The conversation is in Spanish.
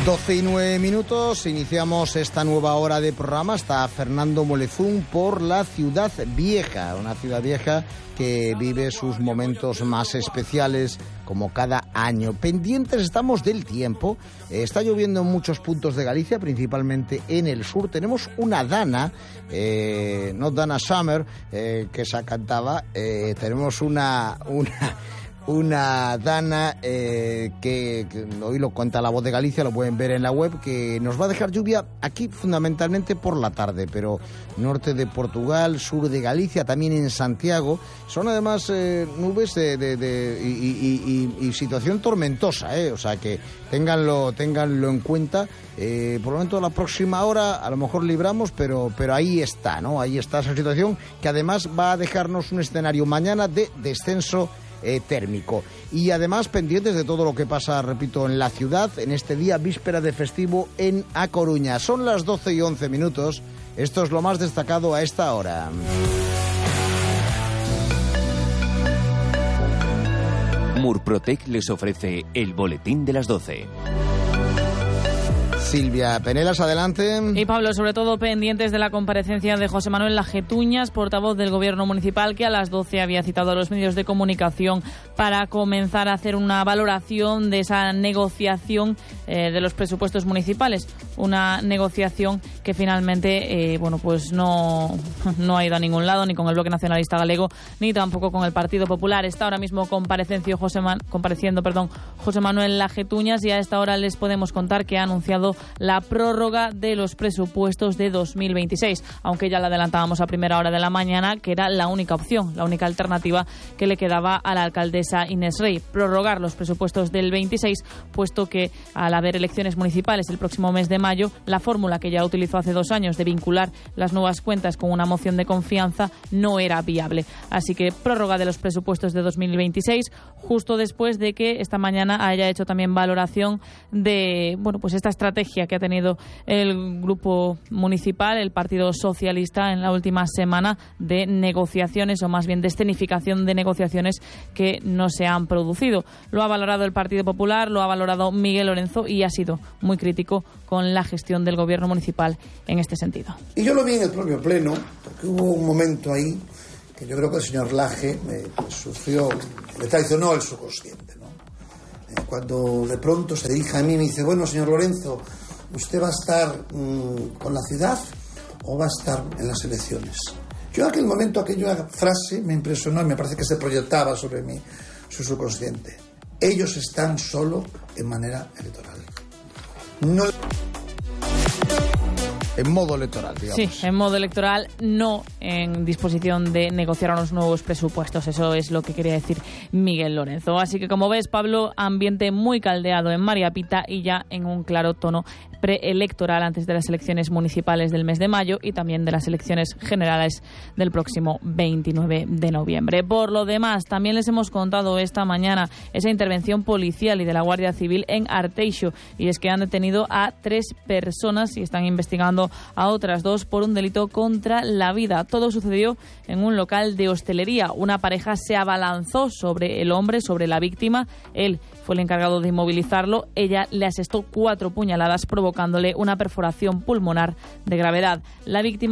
12:09, iniciamos esta nueva hora de programa. Está Fernando Molezún por la Ciudad Vieja, una ciudad vieja que vive sus momentos más especiales como cada año. Pendientes estamos del tiempo. Está lloviendo en muchos puntos de Galicia, principalmente en el sur. Tenemos una Dana, no Dana Summer, que se cantaba. Tenemos una Dana que hoy lo cuenta La Voz de Galicia, lo pueden ver en la web, que nos va a dejar lluvia aquí fundamentalmente por la tarde, pero norte de Portugal, sur de Galicia, también en Santiago. Son además nubes y situación tormentosa, o sea que ténganlo en cuenta. Por el momento, la próxima hora a lo mejor libramos, pero ahí está, ¿no? Ahí está esa situación, que además va a dejarnos un escenario mañana de descenso térmico. Y además pendientes de todo lo que pasa, repito, en la ciudad en este día víspera de festivo en A Coruña. Son las 12:11. Esto es lo más destacado a esta hora. Murprotec les ofrece el boletín de las 12. Silvia Penelas, adelante. Y Pablo, sobre todo pendientes de la comparecencia de José Manuel Lajetuñas, portavoz del Gobierno municipal, que a las 12 había citado a los medios de comunicación para comenzar a hacer una valoración de esa negociación de los presupuestos municipales. Una negociación que finalmente pues no ha ido a ningún lado, ni con el Bloque Nacionalista Galego, ni tampoco con el Partido Popular. Está ahora mismo compareciendo José Manuel Lajetuñas, y a esta hora les podemos contar que ha anunciado la prórroga de los presupuestos de 2026, aunque ya la adelantábamos a primera hora de la mañana, que era la única opción, la única alternativa que le quedaba a la alcaldesa Inés Rey, prorrogar los presupuestos del 26, puesto que al haber elecciones municipales el próximo mes de mayo, la fórmula que ya utilizó hace 2 años de vincular las nuevas cuentas con una moción de confianza no era viable. Así que prórroga de los presupuestos de 2026, justo después de que esta mañana haya hecho también valoración de esta estrategia que ha tenido el grupo municipal, el Partido Socialista, en la última semana de negociaciones, o más bien de escenificación de negociaciones que no se han producido. Lo ha valorado el Partido Popular, lo ha valorado Miguel Lorenzo, y ha sido muy crítico con la gestión del Gobierno municipal en este sentido. Y yo lo vi en el propio Pleno, porque hubo un momento ahí que yo creo que el señor Laje le traicionó el subconsciente, ¿no? Cuando de pronto se dirige a mí y me dice: bueno, señor Lorenzo, ¿usted va a estar con la ciudad o va a estar en las elecciones? Yo en aquel momento, aquella frase me impresionó y me parece que se proyectaba sobre mí, su subconsciente. Ellos están solo en manera electoral. No... En modo electoral, digamos. Sí, en modo electoral, no en disposición de negociar unos nuevos presupuestos. Eso es lo que quería decir Miguel Lorenzo. Así que, como ves, Pablo, ambiente muy caldeado en María Pita, y ya en un claro tono preelectoral antes de las elecciones municipales del mes de mayo y también de las elecciones generales del próximo 29 de noviembre. Por lo demás, también les hemos contado esta mañana esa intervención policial y de la Guardia Civil en Arteixo, y es que han detenido a 3 personas y están investigando a otras 2 por un delito contra la vida. Todo sucedió en un local de hostelería. Una pareja se abalanzó sobre el hombre, sobre la víctima. Él fue el encargado de inmovilizarlo. Ella le asestó 4 puñaladas, provocándole una perforación pulmonar de gravedad. La víctima